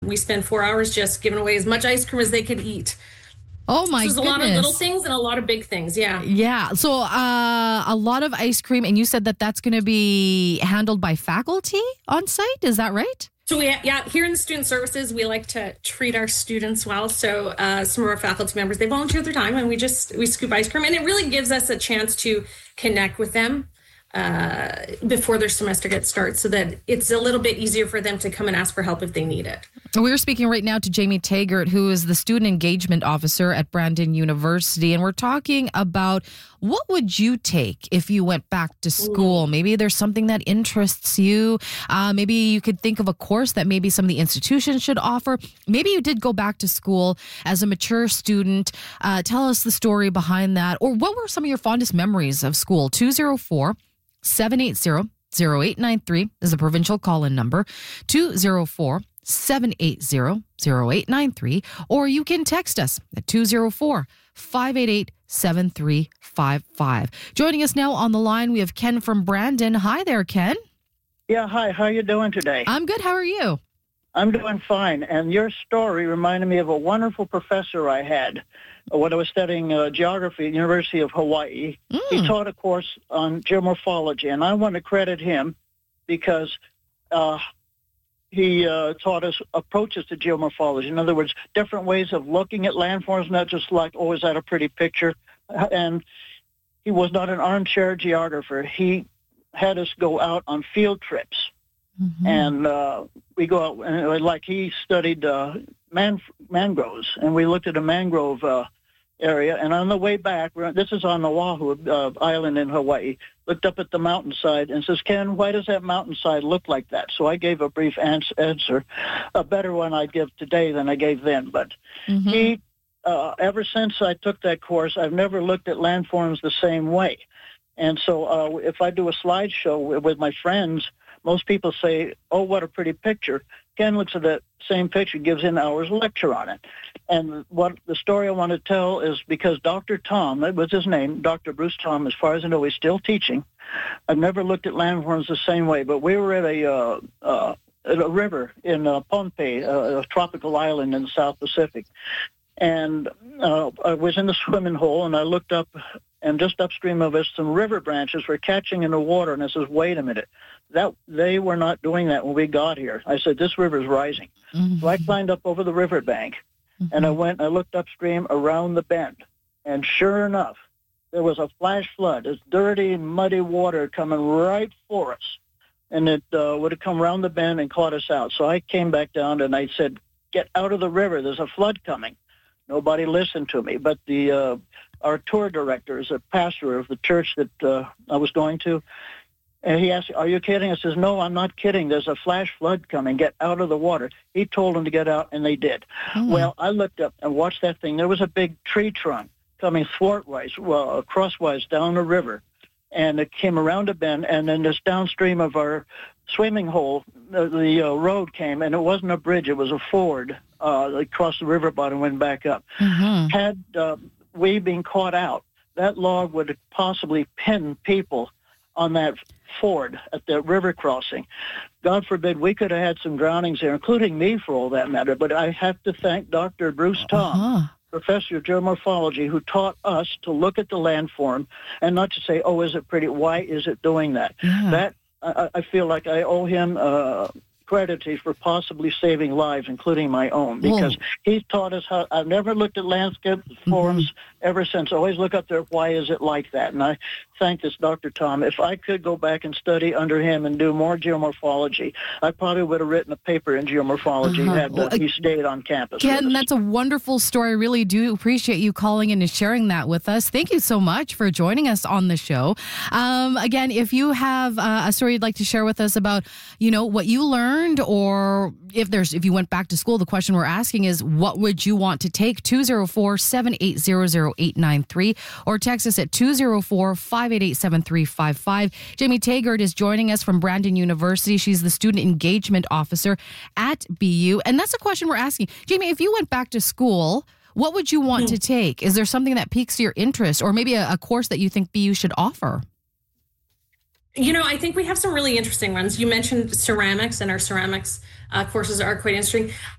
we spend 4 hours just giving away as much ice cream as they could eat. Oh my So there's a lot of little things and a lot of big things. Yeah. Yeah. So a lot of ice cream. And you said that that's going to be handled by faculty on site. Is that right? So here in the student services, we like to treat our students well. So some of our faculty members, they volunteer their time and we scoop ice cream, and it really gives us a chance to connect with them before their semester gets started, so that it's a little bit easier for them to come and ask for help if they need it. We're speaking right now to Jamie Taggart, who is the Student Engagement Officer at Brandon University, and we're talking about what would you take if you went back to school? Maybe there's something that interests you. Maybe you could think of a course that maybe some of the institutions should offer. Maybe you did go back to school as a mature student. Tell us the story behind that. Or what were some of your fondest memories of school? 204-780-0893 is the provincial call-in number. 204-780-0893. Or you can text us at 204-588-7355. Joining us now on the line, we have Ken from Brandon. Hi there, Ken. Yeah, hi. How are you doing today? I'm good. How are you? I'm doing fine. And your story reminded me of a wonderful professor I had when I was studying geography at the University of Hawaii. He taught a course on geomorphology, and I want to credit him because he taught us approaches to geomorphology. In other words, different ways of looking at landforms, not just like, oh, is that a pretty picture? And he was not an armchair geographer. He had us go out on field trips. And we go out, and like he studied mangroves, and we looked at a mangrove area. And on the way back, this is on Oahu Island in Hawaii, looked up at the mountainside and says, Ken, why does that mountainside look like that? So I gave a brief answer, a better one I'd give today than I gave then. But he, ever since I took that course, I've never looked at landforms the same way. And so if I do a slideshow with my friends, most people say, oh, what a pretty picture. Ken looks at that same picture, gives an hour's lecture on it. And what the story I want to tell is because Dr. Tom, that was his name, Dr. Bruce Tom, as far as I know, he's still teaching. I've never looked at landforms the same way, but we were at a river in Pohnpei, a tropical island in the South Pacific. And I was in the swimming hole, and I looked up, and just upstream of us, some river branches were catching in the water. And I says, wait a minute, that they were not doing that when we got here. I said, this river's rising. So I climbed up over the riverbank, and I looked upstream around the bend. And sure enough, there was a flash flood, this dirty, muddy water coming right for us. And it would have come around the bend and caught us out. So I came back down, and I said, get out of the river. There's a flood coming. Nobody listened to me, but our tour director is a pastor of the church that I was going to, and he asked, are you kidding? I says, no, I'm not kidding. There's a flash flood coming. Get out of the water. He told them to get out, and they did. Well, I looked up and watched that thing. There was a big tree trunk coming crosswise down the river, and it came around a bend, and then this downstream of our swimming hole, the road came, and it wasn't a bridge. It was a ford. They crossed the river bottom and went back up. Had we been caught out, that log would have possibly pinned people on that ford at the river crossing. God forbid we could have had some drownings there, including me for all that matter. But I have to thank Dr. Bruce Tom, professor of geomorphology, who taught us to look at the landform and not to say, oh, is it pretty? Why is it doing that? That I feel like I owe him credit for possibly saving lives, including my own, because he taught us how. I've never looked at landscape forms ever since. I always look up there, why is it like that? And I thank this Dr. Tom. If I could go back and study under him and do more geomorphology, I probably would have written a paper in geomorphology had he stayed on campus. Ken, that's a wonderful story. I really do appreciate you calling in and sharing that with us. Thank you so much for joining us on the show. Again, if you have a story you'd like to share with us about, what you learned, or if you went back to school, the question we're asking is, what would you want to take? 204-780-0893 or text us at 204-588-7355. Jamie Taggart is joining us from Brandon University. She's the Student Engagement Officer at BU. And that's a question we're asking. Jamie, if you went back to school, what would you want to take? Is there something that piques your interest, or maybe a course that you think BU should offer? I think we have some really interesting ones. You mentioned ceramics, and our ceramics courses are quite interesting.